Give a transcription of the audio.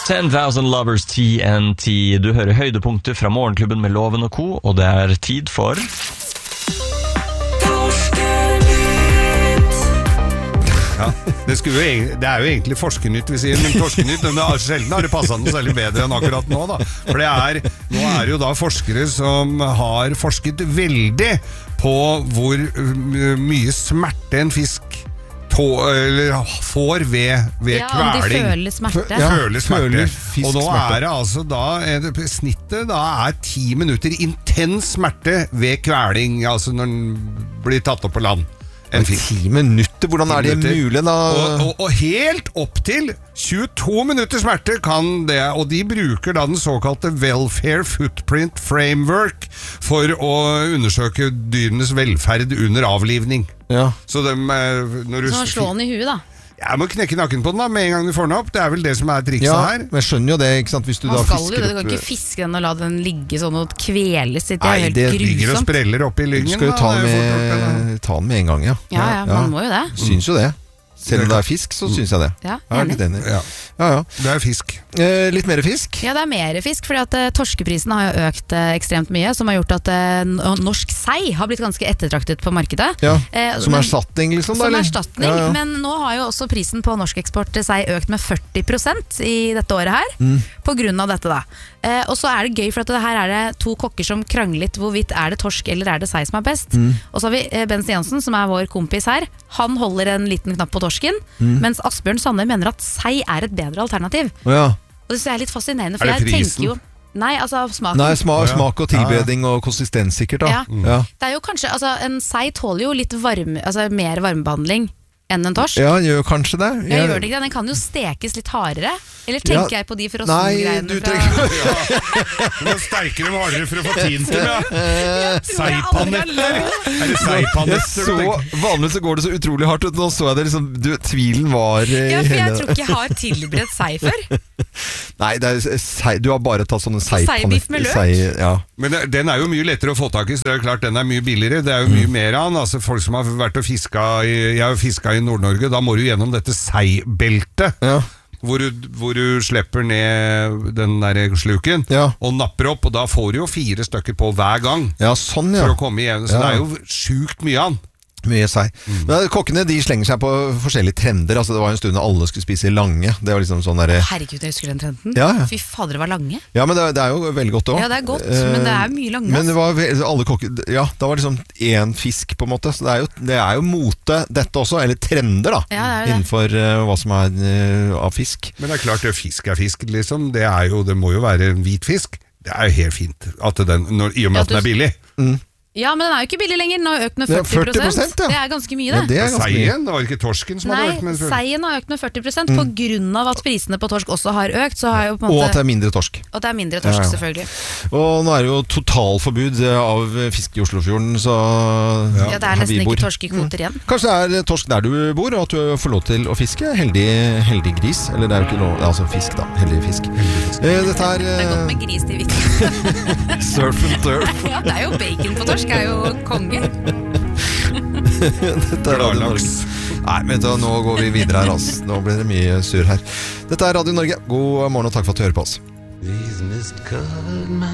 10,000 Lovers TNT. Du hører høydepunkter fra Morgenklubben med Loven og Co, og det er tid for Ja, det er jo egentlig Forskernytt vi sier, men Forskernytt, men sjelden har det passet noe særlig bedre enn akkurat nå da. For nå er det jo da forskere som har forsket veldig på hvor mye smerte en fisk får ved kveling. Ja, om de føler smerte. Føler smerte. Og nå er det altså snittet da er 10 minutter intens smerte ved kveling, altså når den blir tatt opp på land. 10 minutter? Hvordan er det mulig da? Og helt opp til 22 minutter smerte kan det, og de bruker da den såkalte Welfare Footprint Framework for å undersøke dyrenes velferd under avlivning. Ja. Så når du slår den i huet da. Jeg må knekke nakken på den da, med en gang du får den opp. Det er vel det som er trikset her. Men jeg skjønner jo det, ikke sant? Hvis du Man da skal fisker jo det, du kan ikke fiske den og la den ligge sånn og kveles. Det er helt det ligger og grusomt. spreller opp i lyngen. Du skal jo ta den med en gang, ja. Ja, man må jo det. Syns jo det. Selv om det er fisk, så syns jeg det. Ja, jeg er litt enig. Ja. Det er fisk. Litt mer fisk? Ja, det er mer fisk, fordi at torskeprisen har jo økt ekstremt mye, som har gjort at norsk sei har blitt ganske ettertraktet på markedet. Ja, som erstatning liksom? Som erstatning, men nå har jo også prisen på norsk eksport sei økt med 40% i dette året her, på grunn av dette da. Og så er det gøy, for at her er det to kokker som krangler litt hvorvidt er det torsk eller er det sei som er best. Og så har vi Ben Stiansen, som er vår kompis her. Han holder en liten knapp på torsken, mens Asbjørn Sanne mener at sei er et bedre alternativ. Og det synes jeg er litt fascinerende, for jeg tenker jo Nei, altså smaken. Nei, smak og tilberedning og konsistens sikkert da. Ja. Det er jo kanskje, altså en sei tåler jo litt mer varmebehandling enn en torsk. Ja, gjør kanskje det. Jeg gjør det ikke, den kan jo stekes litt hardere. Eller tenker jeg på de frossengreiene Nå sterkere og hardere for å få tiden til Seipanetter. Er det seipanetter? Vanligvis så går det så utrolig hardt ut. Nå så jeg det liksom, tvilen var Ja, for jeg tror ikke jeg har tilberedt sei før. Nei, du har bare tatt sånne seibiff med løk. Men den er jo mye lettere å få tak i, så det er klart den er mye billigere. Det er jo mye mer av den. Altså folk som har vært og fisket jeg har fisket i Nord-Norge, da må du gjennom dette seibeltet. Hvor du slipper ned den der sluken og napper opp, og da får du jo 4 stykker på hver gang for å komme igjen, så det er jo sjukt mye an. Mye sei. Men kokkene de slenger seg på forskjellige trender. Altså det var en stund da alle skulle spise lange. Det var liksom sånn der... Herregud, jeg husker den trenden. Fy fader, det var lange. Ja, men det er jo veldig godt også. Ja, det er godt, men det er mye lange. Men det var alle kokker... Ja, da var liksom en fisk på en måte. Så det er jo mote dette også, eller trender da. Innenfor hva som er av fisk. Men det er klart, fisk er fisk, liksom. Det må jo være en hvit fisk. Det er jo helt fint, at i og med at den er billig. Ja, men den er jo ikke billig lenger. Den har økt med 40%. Det er ganske mye, det. Seien, det var ikke torsken som hadde økt med 40%. Nei, seien har økt med 40% på grunn av at prisene på torsk også har økt. Så har jo på en måte... Og at det er mindre torsk. Og det er mindre torsk, selvfølgelig. Og nå er det jo totalforbud av fisk i Oslofjorden, så... Ja, det er nesten ikke torskekvoter igjen. Kanskje det er torsk der du bor, og at du får lov til å fiske. Heldig gris. Eller det er jo ikke lov... Altså fisk da. Heldig fisk. Dette er... Det er godt med gris til hvitt. Surf and turf. Ja, det er jo bacon på torsk. Er jo konge. Dette er Radio Norge. Nei, men nå går vi videre her altså. Nå blir det mye sur her. Dette er Radio Norge. God morgen og takk for at du hører på oss.